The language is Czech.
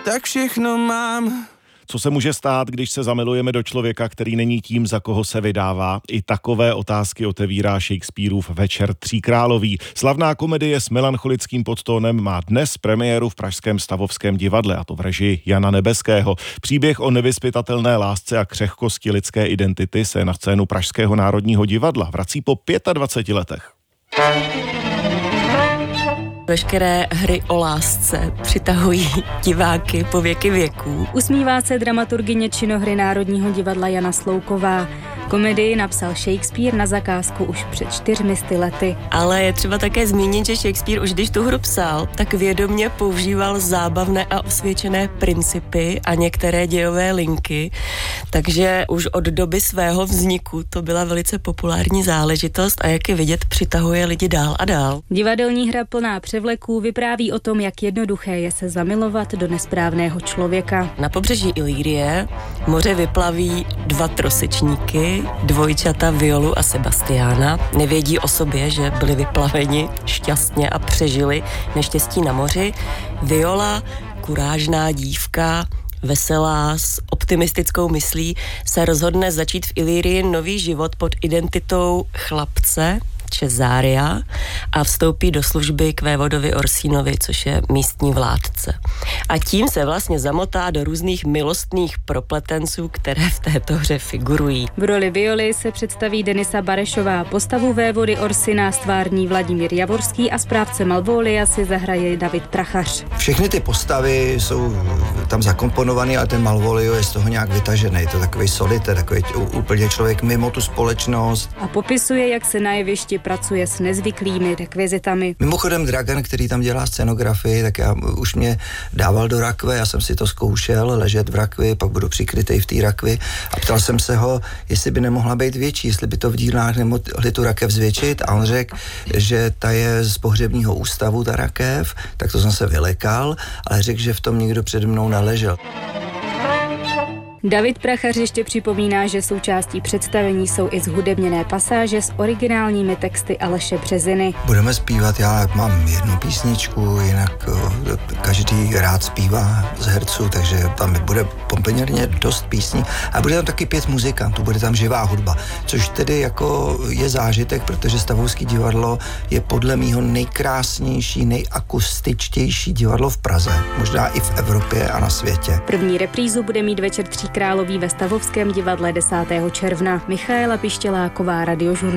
tak všechno mám. Co se může stát, když se zamilujeme do člověka, který není tím, za koho se vydává? I takové otázky otevírá Shakespeareův Večer tří královí. Slavná komedie s melancholickým podtónem má dnes premiéru v pražském Stavovském divadle, a to v režii Jana Nebeského. Příběh o nevyzpytatelné lásce a křehkosti lidské identity se na scénu Pražského národního divadla vrací po 25 letech. Veškeré hry o lásce přitahují diváky po věky věků. Usmívá se dramaturgyně činohry Národního divadla Jana Slouková. Komedii napsal Shakespeare na zakázku už před 400 lety. Ale je třeba také zmínit, že Shakespeare už když tu hru psal, tak vědomě používal zábavné a osvědčené principy a některé dějové linky, takže už od doby svého vzniku to byla velice populární záležitost a jak je vidět, přitahuje lidi dál a dál. Divadelní hra plná převleků vypráví o tom, jak jednoduché je se zamilovat do nesprávného člověka. Na pobřeží Ilýrie moře vyplaví dva trosečníky, dvojčata Violu a Sebastiána. Nevědí o sobě, že byli vyplaveni šťastně a přežili neštěstí na moři. Viola, kurážná dívka, veselá, s optimistickou myslí, se rozhodne začít v Ilýrii nový život pod identitou chlapce Cesária a vstoupí do služby k vévodovi Orsínovi, což je místní vládce. A tím se vlastně zamotá do různých milostných propletenců, které v této hře figurují. V roli Violy se představí Denisa Barešová, postavu vévody Orsina stvární Vladimír Javorský a správce Malvolia si zahraje David Prachař. Všechny ty postavy jsou tam zakomponované, ale ten Malvolio je z toho nějak vytažený. Je to takový solitér, takový úplně člověk mimo tu společnost. A popisuje, jak se na jevišti pracuje s nezvyklými rekvizitami. Mimochodem Dragan, který tam dělá scenografii, tak už mě dával do rakve, já jsem si to zkoušel, ležet v rakvi, pak budu přikrytej v té rakvi a ptal jsem se ho, jestli by nemohla být větší, jestli by to v dílnách nemohli tu rakev zvětšit, a on řekl, že ta je z pohřebního ústavu, ta rakev, tak to jsem se vylekal, ale řekl, že v tom nikdo přede mnou neležel. David Prachař ještě připomíná, že součástí představení jsou i zhudebněné pasáže s originálními texty Aleše Březiny. Budeme zpívat, já mám jednu písničku, jinak každý rád zpívá z herců, takže tam bude poměrně dost písní. A bude tam taky 5 muzikantů, bude tam živá hudba, což tedy jako je zážitek, protože Stavovský divadlo je podle mýho nejkrásnější, nejakoustičtější divadlo v Praze, možná i v Evropě a na světě. První reprízu bude mít Večer tří královí ve Stavovském divadle 10. června. Michaela Pištěláková, Radiožurnál.